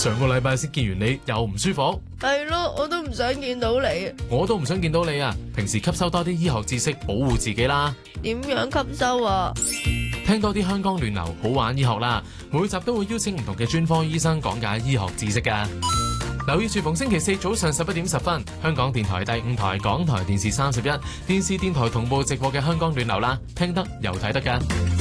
上個禮拜先見完你，又唔舒服。 係咯，我都唔想見到你。 我都唔想見到你啊！平時吸收多啲醫學知識，保護自己啦。 點樣吸收啊？ 聽多啲香港亂流好玩醫學啦，每集都會邀請唔同嘅專科醫生講解醫學知識㗎。留意住逢星期四早上11點10分，香港電台第5台、港台電視31、電視電台同步直播嘅香港亂流啦，聽得又睇得㗎。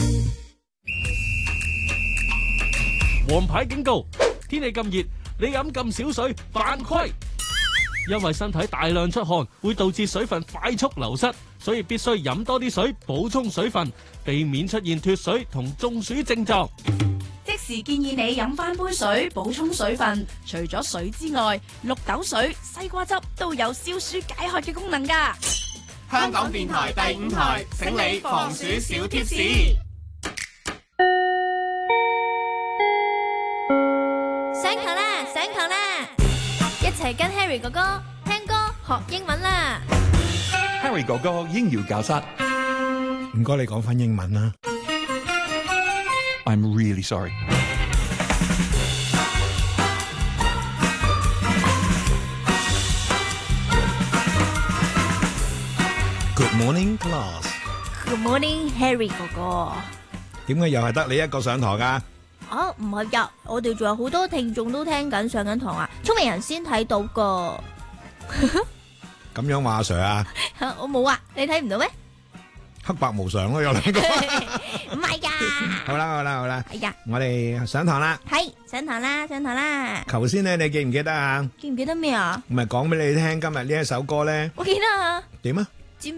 黃牌警告！天氣咁熱，你飲咁少水犯規。因為身體大量出汗，會導致水分快速流失，所以必須飲多啲水，補充水分，避免出現脫水同中暑症狀。 即時建議你飲翻杯水，補充水分。除咗水之外，綠豆水、西瓜汁都有消暑解渴嘅功能㗎。 香港電台第5台，醒你防暑小貼士。 上堂啦，上堂啦！一齊跟 Harry 哥哥聽歌學英文啦。 Harry 哥哥英語教室，唔該你講翻英文啦。I'm really sorry. Good morning, class. Good morning, Harry 哥哥。 點解又係得你一個上堂㗎？ 啊，唔係㗎，我哋仲有好多聽眾都聽緊上緊堂啊！聰明人先睇到㗎。 咁樣話阿 Sir 啊？ 我冇啊，你睇唔到咩？ 黑白無常咯，有兩個。 唔係㗎。 好啦， 係㗎。 我哋上堂啦。 係上堂啦。 頭先咧，你記唔記得啊？ 記唔記得咩啊？ 唔係講俾你聽，今日呢一首歌咧。 我記得啊。 點啊？ 尖。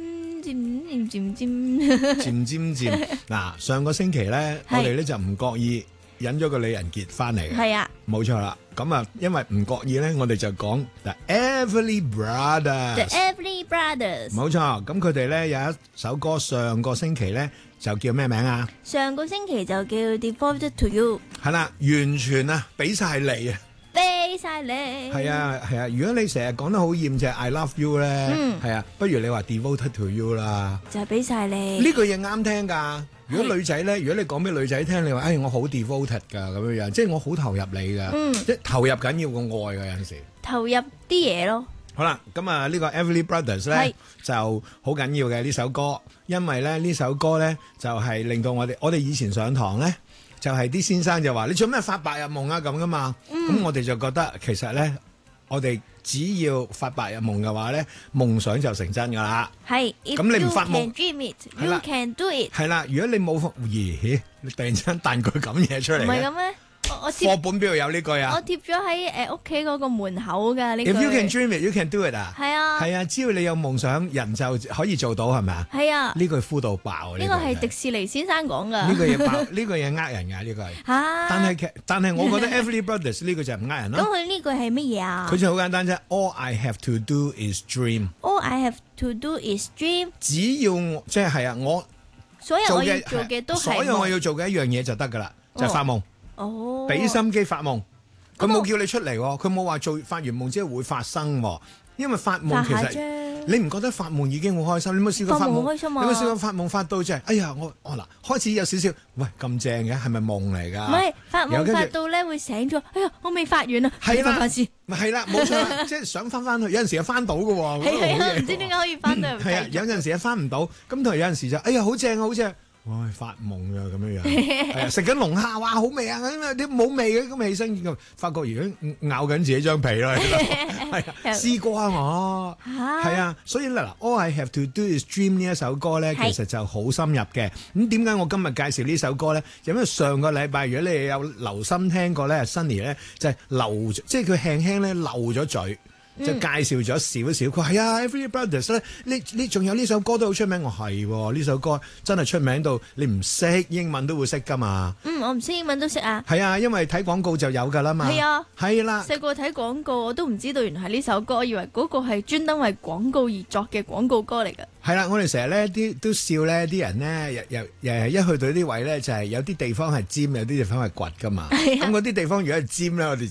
嗱，上個星期咧，我哋咧就唔覺意引咗個李仁傑翻嚟嘅。 係啊， 冇錯啦。咁啊，因為唔覺意咧，我哋就講 The Everly Brothers。冇錯，咁佢哋咧有一首歌，上個星期咧就叫咩名啊？ 上個星期就叫 Devoted to You。 係啦，完全啊，俾晒你啊！ 俾晒你。 係啊。如果你成日講得好厭就係 I love you 咧，係啊，不如你話 devoted to you 啦。 就係俾晒你。 呢句嘢啱聽㗎。如果女仔咧，如果你講俾女仔聽，你話我好 devoted 㗎咁樣樣，即係我好投入你㗎，即係投入緊要個愛㗎有陣時。 投入啲嘢咯。 好啦，咁啊呢個 Everly Brothers 咧就好緊要嘅呢首歌，因為咧呢首歌咧就係令到我哋以前上堂咧。就係啲先生就話你做咩發白日夢啊咁噶嘛，咁我哋就覺得其實咧，我哋只要發白日夢嘅話咧，夢想就成真噶啦。 係， 咁你唔發夢 ，You can dream it, you can do it。 係啦，如果你冇咦，你突然之間彈句咁嘢出嚟嘅， 唔係咁咩？我課本邊度有呢句啊？ 我貼咗喺屋企嗰個門口㗎呢句。 If you can dream it, you can do it 啊！ 係啊， 係啊，只要你有夢想，人就可以做到，係咪啊？ 係啊， 呢句敷到爆。 呢個係迪士尼先生講㗎。 呢個嘢爆，呢個嘢呃人㗎，呢個係。 嚇！ 但係我覺得 Everly Brothers 呢個就唔呃人咯。 咁佢呢句係乜嘢啊？ 佢就好簡單啫。All I have to do is dream. All I have to do is dream。 只要即係啊，我所有我要做嘅都係所有我要做嘅一樣嘢就得㗎啦，就係發夢。 哦， 俾心機發夢，佢冇叫你出嚟，佢冇話發完夢之後會發生，因為發夢其實你唔覺得發夢已經好開心？你有冇試過發夢？ 好開心啊！ 你有冇試過發夢發到即係，哎呀我嗱開始有少少，喂咁正嘅係咪夢嚟㗎？ 唔係發夢發到咧會醒咗，哎呀我未發完啊！ 係啦， 咪係啦，冇錯，即係想翻去，有陣時又翻到嘅喎。 係啊，唔知點解可以翻到。 係啊，有陣時又翻唔到，咁同埋有陣時就，哎呀好正啊好正。哇！發夢啊咁樣樣，係啊食緊龍蝦，哇好味啊！咁啲冇味嘅咁起身，咁發覺而家咬緊自己張皮啦，係啊試過啊我，係啊，所以嗱，All I have to do is dream 呢一首歌咧，其實就好深入嘅。咁點解我今日介紹呢首歌咧？因為上個禮拜如果你有留心聽過咧，Sunny 咧就係即係佢輕輕咧漏咗嘴。就介紹咗少少，佢話係啊 Everly Brothers 咧，你仲有呢首歌都好出名，我係呢首歌真係出名到你唔識英文都會識噶嘛。 我唔識英文都識啊。 係啊，因為睇廣告就有噶啦嘛。 係啊， 係啦。 細個睇廣告我都唔知道原來係呢首歌，我以為嗰個係專登為廣告而作嘅廣告歌嚟㗎。 係啦，我哋成日咧都笑咧，啲人咧又一去到啲位咧，就係有啲地方係尖，有啲地方係掘噶嘛。咁嗰啲地方如果係尖咧，我哋